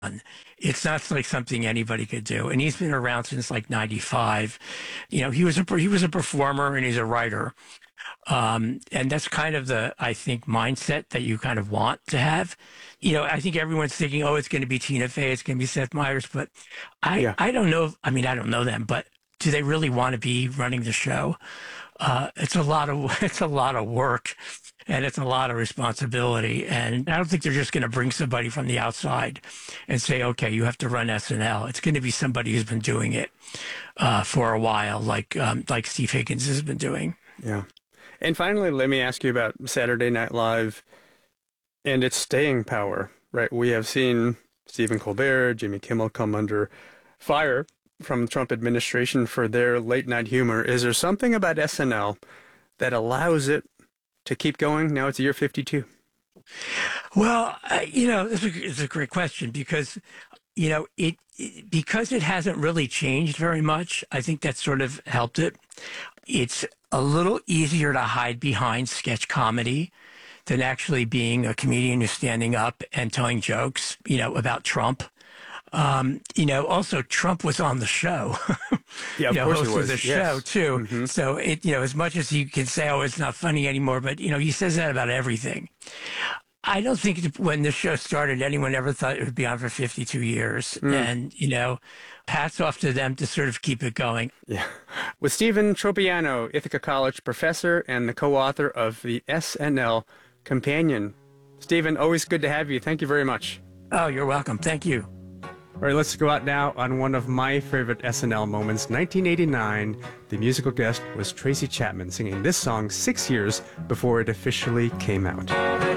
It's not like something anybody could do. And he's been around since like 95. He was a performer and he's a writer. And that's kind of the, I think, mindset that you kind of want to have. I think everyone's thinking, oh, it's going to be Tina Fey, it's going to be Seth Meyers, but I don't know. I mean, I don't know them, but do they really want to be running the show? It's a lot of work and it's a lot of responsibility. And I don't think they're just going to bring somebody from the outside and say, okay, you have to run SNL. It's going to be somebody who's been doing it for a while, like Steve Higgins has been doing. Yeah. And finally, let me ask you about Saturday Night Live and its staying power, right? We have seen Stephen Colbert, Jimmy Kimmel come under fire from the Trump administration for their late night humor. Is there something about SNL that allows it to keep going? Now it's year 52. Well, it's a great question because, because it hasn't really changed very much. I think that sort of helped it. It's a little easier to hide behind sketch comedy than actually being a comedian who's standing up and telling jokes, about Trump. Also Trump was on the show. Yeah, of course he was. The show too. Mm-hmm. So as much as you can say, oh, it's not funny anymore, but he says that about everything. I don't think when this show started, anyone ever thought it would be on for 52 years. And, hats off to them to sort of keep it going. Yeah. With Stephen Tropiano, Ithaca College professor and the co-author of the SNL Companion. Stephen, always good to have you. Thank you very much. Oh, you're welcome. Thank you. All right, let's go out now on one of my favorite SNL moments. 1989, the musical guest was Tracy Chapman singing this song 6 years before it officially came out.